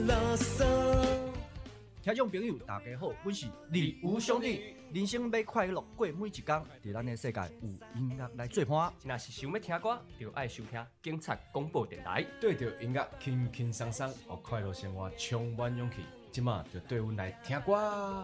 听众朋友，大家好，我是李吴兄弟。人生要快乐过每一天，在咱的世界有音乐来做伴。 若是想要听歌，就爱收听警察广播电台。 对着音乐轻轻松松，互快乐生活充满勇气。即马就对阮来听歌。